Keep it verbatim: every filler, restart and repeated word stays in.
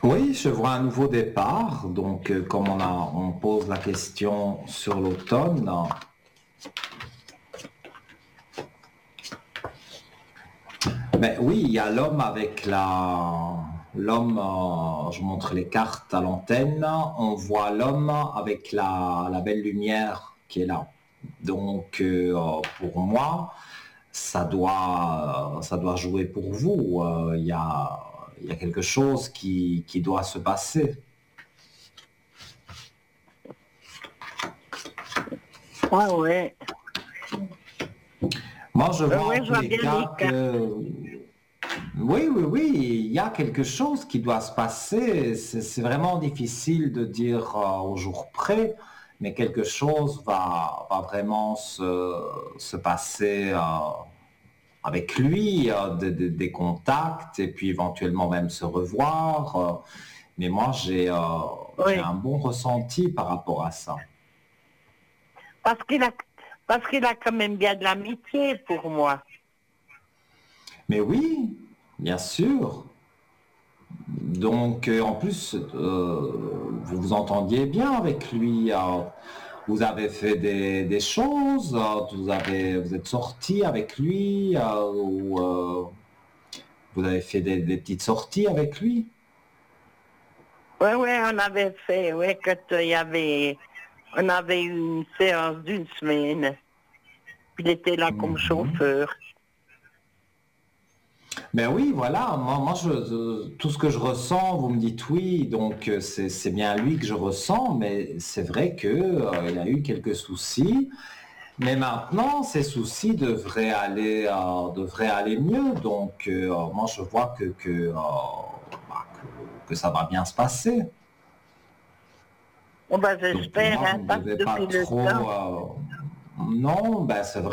Oui, je vois un nouveau départ. Donc, euh, comme on a, on pose la question sur l'automne, ben oui, il y a l'homme avec la, l'homme. Euh, je montre les cartes à l'antenne. On voit l'homme avec la, la belle lumière qui est là. Donc, euh, pour moi, ça doit, ça doit jouer pour vous. Euh, Il y a, il y a quelque chose qui, qui doit se passer. Ah ouais. Moi, je Euh, vois en ouais, je tous vois les bien les cas cartes. que oui, oui, oui, il y a quelque chose qui doit se passer. C'est c'est vraiment difficile de dire euh, au jour près, mais quelque chose va, va vraiment se, se passer euh, avec lui, euh, de- de- des contacts et puis éventuellement même se revoir. euh. mais moi, j'ai euh, j'ai Oui. un bon ressenti par rapport à ça. Parce qu'il a parce qu'il a quand même bien de l'amitié pour moi. Mais oui, bien sûr. Donc, euh, en plus, euh, vous vous entendiez bien avec lui. euh, vous avez fait des, des choses, euh, vous avez, vous êtes sorti avec lui, euh, ou euh, vous avez fait des, des petites sorties avec lui. Oui, oui, on avait fait, oui, quand euh, il y avait on avait eu une séance d'une semaine. Puis il était là comme Mhm. chauffeur. Ben oui, voilà, moi, moi je, je- tout ce que je ressens, vous me dites oui, donc euh, c'est c'est bien lui que je ressens, mais c'est vrai que euh, il a eu quelques soucis. Mais maintenant, ces soucis devraient aller, euh, devraient aller mieux. Donc, euh, moi, je vois que, que, euh, bah, que, que ça va bien se passer. Bon ben Donc, pour j'espère, moi, hein, vous ne parce que devez pas depuis le temps. trop... euh, non, ben, c'est vrai.